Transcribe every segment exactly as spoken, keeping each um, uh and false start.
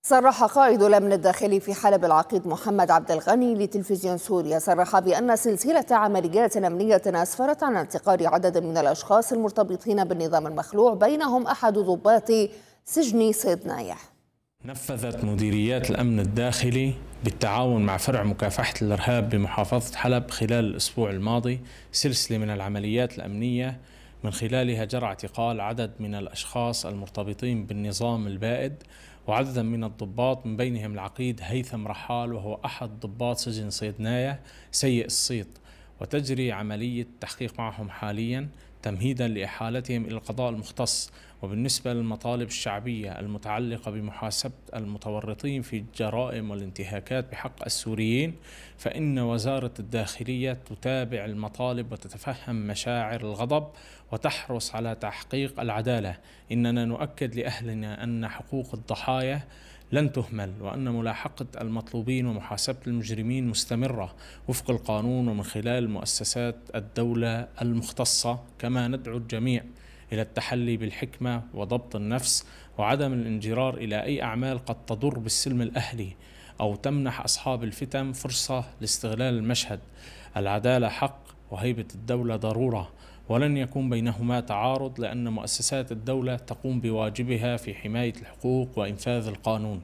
صرح قائد الأمن الداخلي في حلب العقيد محمد عبد الغني لتلفزيون سوريا صرح بأن سلسلة عمليات أمنية أسفرت عن اعتقال عدد من الأشخاص المرتبطين بالنظام المخلوع، بينهم أحد ضباط سجن صيدناية. نفذت مديريات الأمن الداخلي بالتعاون مع فرع مكافحة الإرهاب بمحافظة حلب خلال الأسبوع الماضي سلسلة من العمليات الأمنية من خلالها جرى اعتقال عدد من الأشخاص المرتبطين بالنظام البائد وعددا من الضباط، من بينهم العقيد هيثم رحال وهو أحد ضباط سجن صيدناية سيء الصيت، وتجري عملية تحقيق معهم حاليا تمهيدا لإحالتهم إلى القضاء المختص. وبالنسبة للمطالب الشعبية المتعلقة بمحاسبة المتورطين في الجرائم والانتهاكات بحق السوريين، فإن وزارة الداخلية تتابع المطالب وتتفهم مشاعر الغضب وتحرص على تحقيق العدالة. إننا نؤكد لأهلنا أن حقوق الضحايا لن تهمل، وأن ملاحقة المطلوبين ومحاسبة المجرمين مستمرة وفق القانون ومن خلال مؤسسات الدولة المختصة. كما ندعو الجميع إلى التحلي بالحكمة وضبط النفس وعدم الانجرار إلى أي أعمال قد تضر بالسلم الأهلي أو تمنح أصحاب الفتن فرصة لاستغلال المشهد. العدالة حق وهيبة الدولة ضرورة، ولن يكون بينهما تعارض، لأن مؤسسات الدولة تقوم بواجبها في حماية الحقوق وإنفاذ القانون.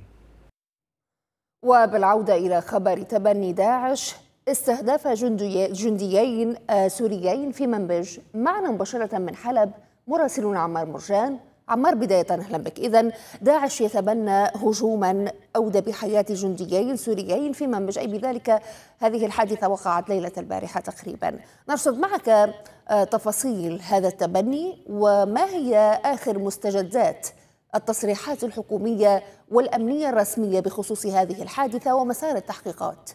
وبالعودة إلى خبر تبني داعش، استهداف جندي جنديين سوريين في منبج. معنا مباشرة من حلب مراسلنا عمار مرجان. عمار، بداية أهلا بك. إذن داعش يتبنى هجوما أودى بحياة جنديين سوريين في منبج، أي بذلك هذه الحادثة وقعت ليلة البارحة تقريبا. نرصد معك تفاصيل هذا التبني، وما هي آخر مستجدات التصريحات الحكومية والأمنية الرسمية بخصوص هذه الحادثة ومسار التحقيقات؟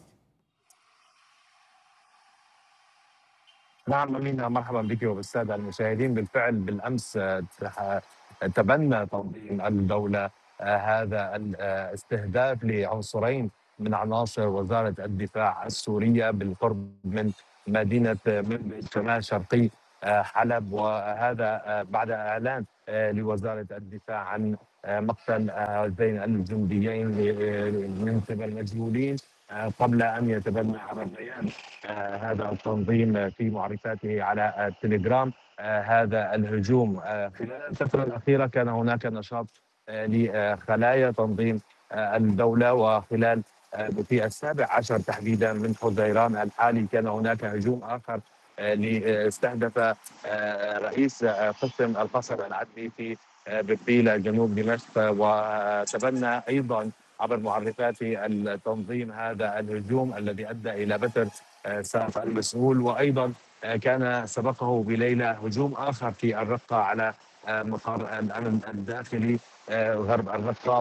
نعم أمينة، مرحبا بك وبالسادة المشاهدين. بالفعل بالأمس تبنى تنظيم الدولة هذا الاستهداف لعنصرين من عناصر وزارة الدفاع السورية بالقرب من مدينة منبج شمال شرقي حلب، وهذا بعد إعلان لوزارة الدفاع عن مقتل هذين الجنديين من قبل مجهولين قبل أن يتبنى عبر بيان هذا التنظيم في معرفاته على التليجرام هذا الهجوم. خلال الفترة الأخيرة كان هناك نشاط لخلايا تنظيم الدولة، وخلال في السابع عشر تحديدا من حزيران الحالي كان هناك هجوم آخر استهدف رئيس قسم القصر العدلي في بقبيلة جنوب دمشق، وتبنى أيضا عبر معرفات التنظيم هذا الهجوم الذي أدى إلى بتر سقف المسؤول. وأيضا كان سبقه بليلة هجوم آخر في الرقة على مقر الأمن الداخلي غرب الرقة،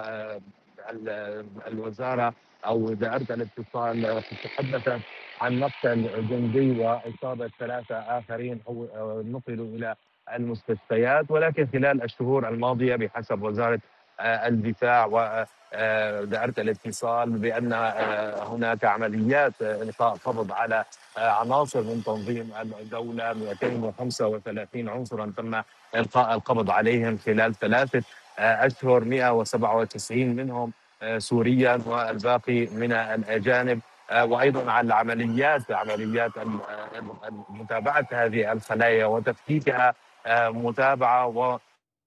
والوزارة أو دائرة الاتصال تحدثت عن مقتل جندي وإصابة ثلاثة آخرين نقلوا إلى المستشفيات. ولكن خلال الشهور الماضية بحسب وزارة الدفاع ودائرة الاتصال بأن هناك عمليات إلقاء قبض على عناصر من تنظيم الدولة، مئتين وخمسة وثلاثين عنصرا تم إلقاء القبض عليهم خلال ثلاثة أشهر، مئة وسبعة وتسعين منهم سوريا والباقي من الأجانب. وأيضا على العمليات عمليات متابعة هذه الخلايا وتفكيكها متابعة و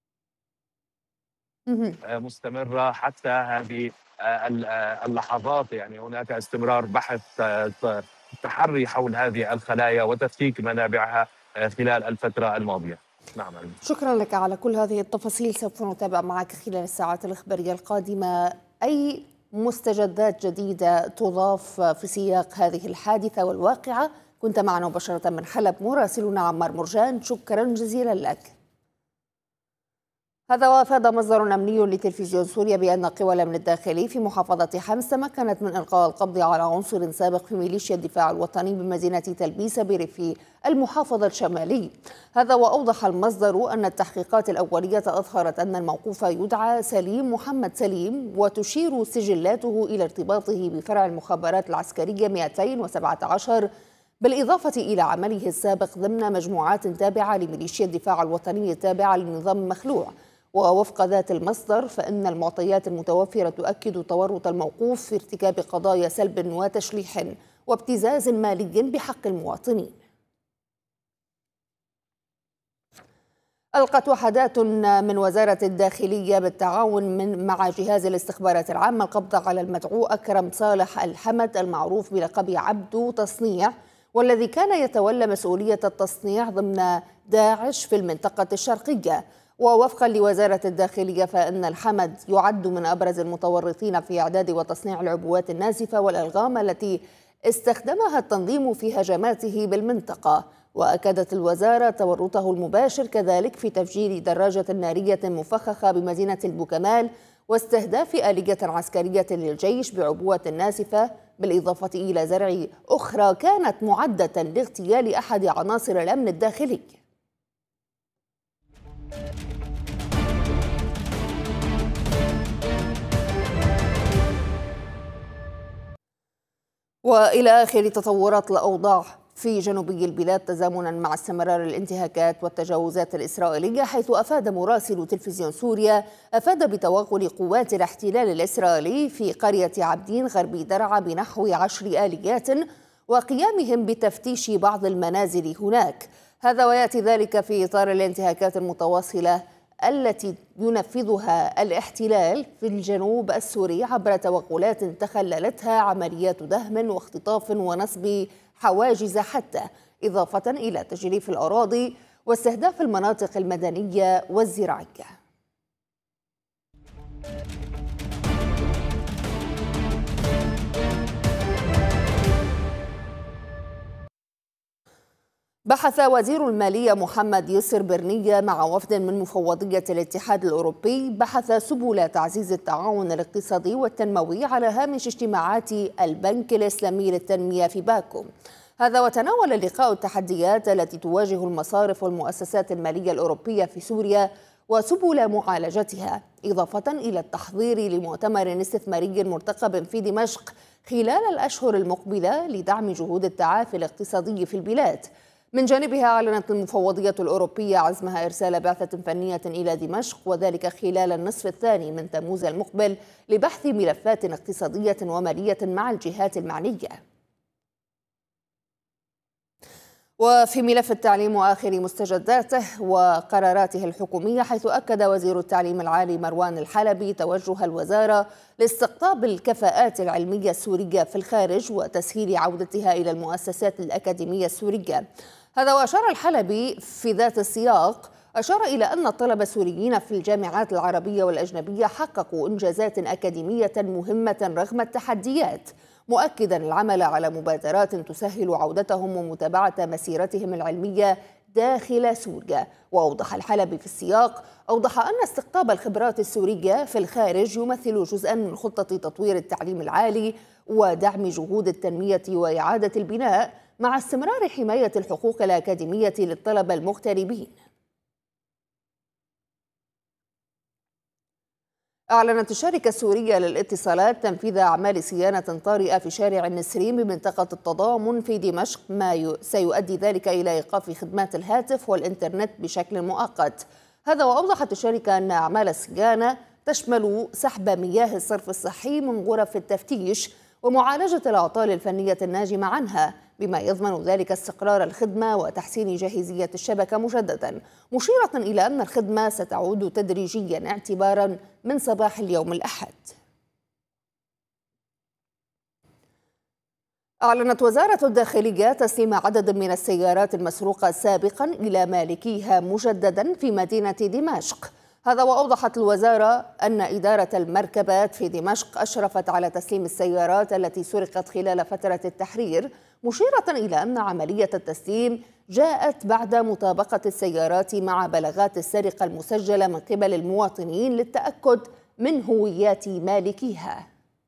مستمرة حتى هذه اللحظات. يعني هناك استمرار بحث تحري حول هذه الخلايا وتفكيك منابعها خلال الفترة الماضية. نعم. شكرا لك على كل هذه التفاصيل، سوف نتابع معك خلال الساعات الإخبارية القادمة أي مستجدات جديدة تضاف في سياق هذه الحادثة والواقعة. كنت معنا مباشرة من حلب مراسلنا عمار مرجان، شكرا جزيلا لك. هذا وافاد مصدر أمني لتلفزيون سوريا بأن قوى الأمن الداخلي في محافظة حمص تمكنت من إلقاء القبض على عنصر سابق في ميليشيا الدفاع الوطني بمدينة تلبيس بريف المحافظة الشمالي. هذا وأوضح المصدر أن التحقيقات الأولية أظهرت أن الموقوف يدعى سليم محمد سليم، وتشير سجلاته إلى ارتباطه بفرع المخابرات العسكرية مئتين وسبعة عشر، بالإضافة إلى عمله السابق ضمن مجموعات تابعة لميليشيا الدفاع الوطني التابعة للنظام المخلوع. ووفق ذات المصدر فإن المعطيات المتوفرة تؤكد تورط الموقوف في ارتكاب قضايا سلب وتشليح وابتزاز مالي بحق المواطنين. ألقت وحدات من وزارة الداخلية بالتعاون من مع جهاز الاستخبارات العامة القبض على المدعو أكرم صالح الحمد المعروف بلقب عبدو تصنيع، والذي كان يتولى مسؤولية التصنيع ضمن داعش في المنطقة الشرقية. ووفقا لوزارة الداخلية فإن الحمد يعد من أبرز المتورطين في إعداد وتصنيع العبوات النازفة والألغام التي استخدمها التنظيم في هجماته بالمنطقة. وأكدت الوزارة تورطه المباشر كذلك في تفجير دراجة نارية مفخخة بمدينة البوكمال واستهداف آلية عسكرية للجيش بعبوة ناسفة، بالإضافة إلى زرع أخرى كانت معدة لاغتيال أحد عناصر الأمن الداخلي. وإلى آخر تطورات الأوضاع في جنوبي البلاد تزامنا مع استمرار الانتهاكات والتجاوزات الإسرائيلية، حيث أفاد مراسل تلفزيون سوريا أفاد بتوغل قوات الاحتلال الإسرائيلي في قرية عبدين غربي درعا بنحو عشر آليات وقيامهم بتفتيش بعض المنازل هناك. هذا ويأتي ذلك في إطار الانتهاكات المتواصلة التي ينفذها الاحتلال في الجنوب السوري عبر توغلات تخللتها عمليات دهم واختطاف ونصب حواجز حتى، إضافة إلى تجريف الأراضي واستهداف المناطق المدنية والزراعية. بحث وزير المالية محمد يسر برنية مع وفد من مفوضية الاتحاد الأوروبي بحث سبل تعزيز التعاون الاقتصادي والتنموي على هامش اجتماعات البنك الإسلامي للتنمية في باكو. هذا وتناول اللقاء التحديات التي تواجه المصارف والمؤسسات المالية الأوروبية في سوريا وسبل معالجتها، إضافة إلى التحضير لمؤتمر استثماري مرتقب في دمشق خلال الأشهر المقبلة لدعم جهود التعافي الاقتصادي في البلاد. من جانبها أعلنت المفوضية الأوروبية عزمها إرسال بعثة فنية إلى دمشق، وذلك خلال النصف الثاني من تموز المقبل لبحث ملفات اقتصادية ومالية مع الجهات المعنية. وفي ملف التعليم وآخر مستجداته وقراراته الحكومية، حيث أكد وزير التعليم العالي مروان الحلبي توجه الوزارة لاستقطاب الكفاءات العلمية السورية في الخارج وتسهيل عودتها إلى المؤسسات الأكاديمية السورية. هذا وأشار الحلبي في ذات السياق أشار إلى أن الطلبة السوريين في الجامعات العربية والأجنبية حققوا إنجازات أكاديمية مهمة رغم التحديات، مؤكدا العمل على مبادرات تسهل عودتهم ومتابعة مسيرتهم العلمية داخل سوريا. وأوضح الحلبي في السياق أوضح أن استقطاب الخبرات السورية في الخارج يمثل جزءا من خطة تطوير التعليم العالي ودعم جهود التنمية وإعادة البناء مع استمرار حماية الحقوق الأكاديمية للطلبة المغتربين. أعلنت الشركة السورية للاتصالات تنفيذ أعمال صيانة طارئة في شارع النسرين بمنطقة التضامن في دمشق، ما سيؤدي ذلك إلى إيقاف خدمات الهاتف والإنترنت بشكل مؤقت. هذا وأوضحت الشركة أن أعمال الصيانة تشمل سحب مياه الصرف الصحي من غرف التفتيش ومعالجة الأعطال الفنية الناجمة عنها، بما يضمن ذلك استقرار الخدمة وتحسين جاهزية الشبكة مجددا، مشيرة إلى أن الخدمة ستعود تدريجيا اعتبارا من صباح اليوم الأحد. أعلنت وزارة الداخلية تسليم عدد من السيارات المسروقة سابقا إلى مالكيها مجددا في مدينة دمشق. هذا وأوضحت الوزارة أن إدارة المركبات في دمشق أشرفت على تسليم السيارات التي سرقت خلال فترة التحرير، مشيرة إلى أن عملية التسليم جاءت بعد مطابقة السيارات مع بلاغات السرقة المسجلة من قبل المواطنين للتأكد من هويات مالكيها.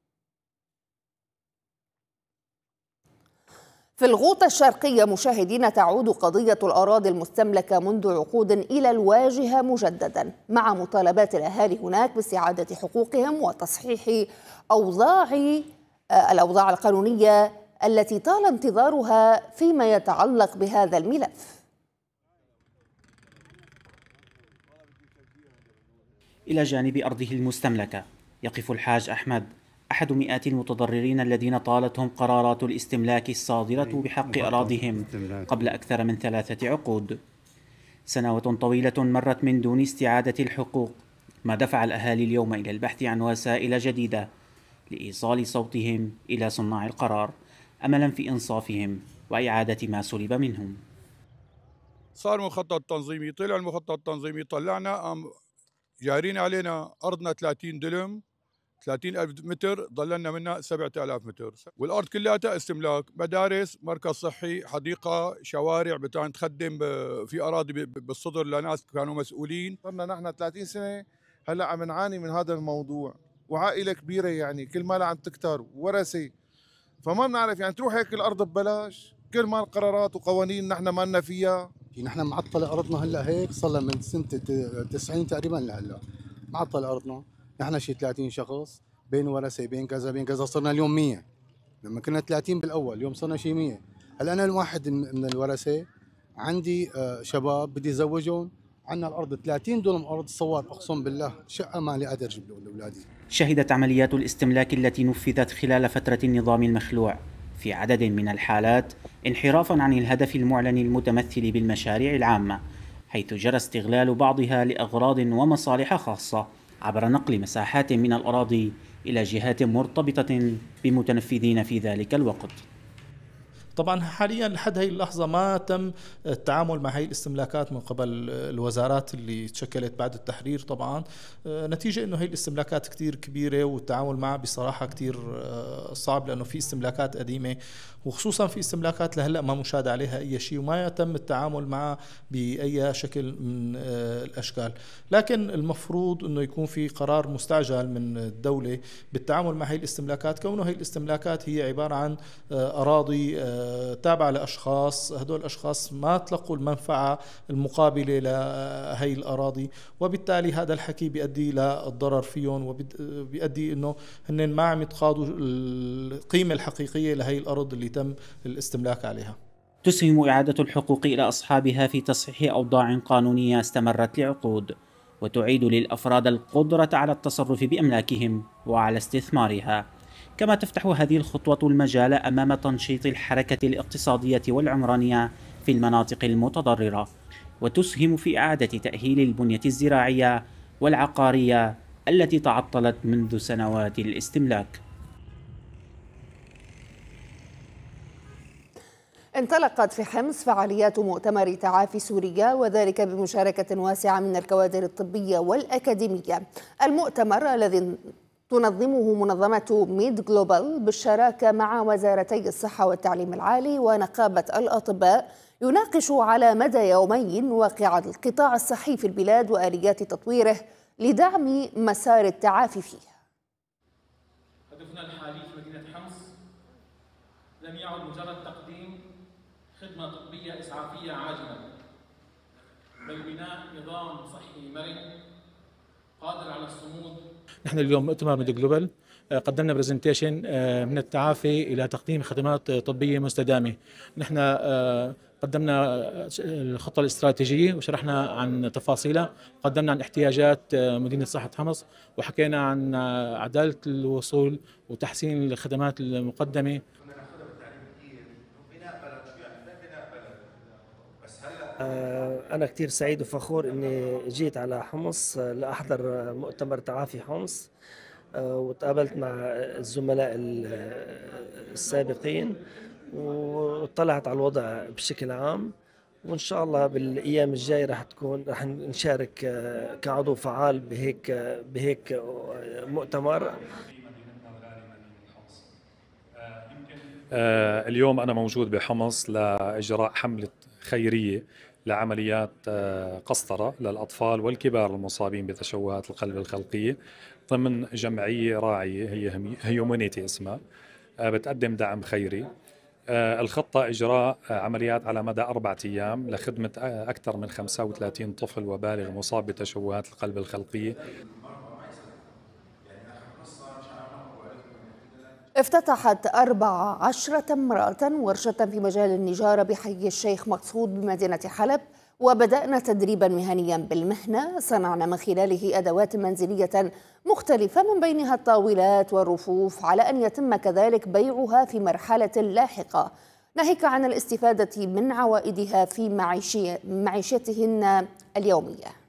في الغوطة الشرقية مشاهدين تعود قضية الأراضي المستملكة منذ عقود إلى الواجهة مجددا، مع مطالبات الأهالي هناك باستعادة حقوقهم وتصحيح أوضاع الأوضاع القانونية التي طال انتظارها فيما يتعلق بهذا الملف. إلى جانب أرضه المستملكة. يقف الحاج أحمد أحد مئات المتضررين الذين طالتهم قرارات الاستملاك الصادرة بحق أراضيهم قبل أكثر من ثلاثة عقود. سنوات طويلة مرت من دون استعادة الحقوق، ما دفع الأهالي اليوم إلى البحث عن وسائل جديدة لإيصال صوتهم إلى صناع القرار، أملا في إنصافهم وإعادة ما سلب منهم. صار مخطط تنظيمي، طلع المخطط التنظيمي، طلعنا جايرين علينا أرضنا ثلاثين دلم، ثلاثين ألف متر، ضللنا منها سبعة آلاف متر، والأرض كلها استملاك، مدارس، مركز صحي، حديقة، شوارع بتاعن تخدم في أراضي بالصدر لناس كانوا مسؤولين. صرنا نحن ثلاثين سنة هلا عم نعاني من هذا الموضوع، وعائلة كبيرة يعني كل ما عم تكتر ورثة، فما بنعرف يعني تروح هيك الأرض ببلاش، كل ما القرارات وقوانين نحن ما لنا فيها. نحن معطلة أرضنا هلا هيك صار لها من سنة تسعين تقريبا لهلا معطلة أرضنا. نحن شي ثلاثين شخص بين ورثة بين كذا بين كذا، صرنا اليوم مية. لما كنا ثلاثين بالأول اليوم صرنا شي مية. هلا أنا الواحد من الورثة عندي شباب بدي أزوجهم، عندنا الأرض ثلاثين دونم أرض صور، أقسم بالله شقة ما لي قادر أجيب لأولادي. شهدت عمليات الاستملاك التي نفذت خلال فترة النظام المخلوع في عدد من الحالات انحرافا عن الهدف المعلن المتمثل بالمشاريع العامة، حيث جرى استغلال بعضها لأغراض ومصالح خاصة عبر نقل مساحات من الأراضي إلى جهات مرتبطة بمتنفذين في ذلك الوقت. طبعا حاليا لحد هي اللحظة ما تم التعامل مع هي الاستملاكات من قبل الوزارات اللي تشكلت بعد التحرير، طبعا نتيجة انه هي الاستملاكات كتير كبيرة والتعامل معها بصراحة كتير صعب، لانه في استملاكات قديمة وخصوصا في استملاكات لهلا ما مشاهد عليها اي شيء وما يتم التعامل معها باي شكل من الاشكال. لكن المفروض انه يكون في قرار مستعجل من الدولة بالتعامل مع هي الاستملاكات، كونه هي الاستملاكات هي عبارة عن اراضي تابعة لأشخاص، هدول الأشخاص ما تلقوا المنفعة المقابلة لهي الأراضي، وبالتالي هذا الحكي بيؤدي للضرر فيهم وبيؤدي أنه هن ما عم يتقاضوا القيمة الحقيقية لهي الأرض اللي تم الاستملاك عليها. تسهم إعادة الحقوق إلى أصحابها في تصحيح أوضاع قانونية استمرت لعقود، وتعيد للأفراد القدرة على التصرف بأملاكهم وعلى استثمارها. كما تفتح هذه الخطوة المجال أمام تنشيط الحركة الاقتصادية والعمرانية في المناطق المتضررة، وتسهم في إعادة تأهيل البنية الزراعية والعقارية التي تعطلت منذ سنوات الاستملاك. انطلقت في حمص فعاليات مؤتمر تعافي سوريا، وذلك بمشاركة واسعة من الكوادر الطبية والأكاديمية. المؤتمر الذي تنظمه منظمة ميد جلوبال بالشراكة مع وزارتي الصحة والتعليم العالي ونقابة الأطباء يناقش على مدى يومين واقع القطاع الصحي في البلاد وآليات تطويره لدعم مسار التعافي فيه. هدفنا الحالي في مدينة حمص لم يعد مجرد تقديم خدمة طبية إسعافية عاجلة، بل بناء نظام صحي مرن قادر على الصمود. نحن اليوم مؤتمر ميد جلوبال قدمنا برزنتيشن من التعافي إلى تقديم خدمات طبية مستدامة. نحن قدمنا الخطة الاستراتيجية وشرحنا عن تفاصيلها، قدمنا عن احتياجات مدينة صحة حمص، وحكينا عن عدالة الوصول وتحسين الخدمات المقدمة. أنا كتير سعيد وفخور إني جيت على حمص لأحضر مؤتمر تعافي حمص، وتقابلت مع الزملاء السابقين وطلعت على الوضع بشكل عام، وإن شاء الله بالأيام الجاية رح تكون رح نشارك كعضو فعال بهيك بهيك مؤتمر. اليوم أنا موجود بحمص لإجراء حملة خيرية لعمليات قسطرة للأطفال والكبار المصابين بتشوهات القلب الخلقية ضمن جمعية راعية هي هيومانيتي اسمها، بتقدم دعم خيري. الخطة إجراء عمليات على مدى أربعة أيام لخدمة أكثر من خمسة وثلاثين طفل وبالغ مصاب بتشوهات القلب الخلقية. افتتحت أربع عشرة امرأة ورشة في مجال النجارة بحي الشيخ مقصود بمدينة حلب، وبدأنا تدريبا مهنيا بالمهنة صنعنا من خلاله أدوات منزلية مختلفة من بينها الطاولات والرفوف، على أن يتم كذلك بيعها في مرحلة لاحقة، ناهيك عن الاستفادة من عوائدها في معيشتهن اليومية.